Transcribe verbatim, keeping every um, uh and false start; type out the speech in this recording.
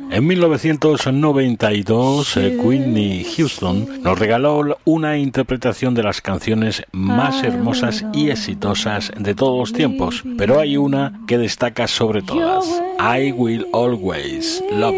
En mil novecientos noventa y dos, eh, Whitney Houston nos regaló una interpretación de las canciones más hermosas y exitosas de todos los tiempos, pero hay una que destaca sobre todas: I Will Always Love